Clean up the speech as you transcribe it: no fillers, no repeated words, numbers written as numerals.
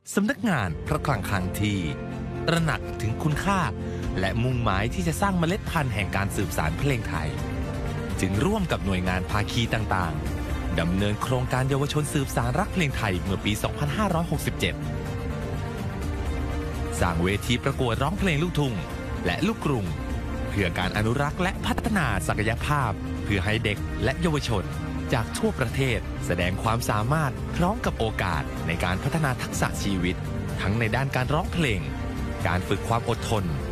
สำนักงานพระคลังคลังที่ตระหนักถึงคุณค่าและมุ่งหมายที่จะสร้างเมล็ดพันธุ์แห่งการสืบสานเพลงไทยจึงร่วมกับหน่วยงานภาคีต่างๆดำเนินโครงการเยาวชนสืบสานรักเพลงไทยเมื่อปี 2567 สร้างเวทีประกวดร้องเพลงลูกทุ่งและลูกกรุงเพื่อการอนุรักษ์และพัฒนาศักยภาพเพื่อให้เด็กและเยาวชนจากทั่วประเทศแสดงความสามารถพร้อมกับโอกาสในการพัฒนาทักษะชีวิตทั้งในด้านการร้องเพลงการฝึกความอดทน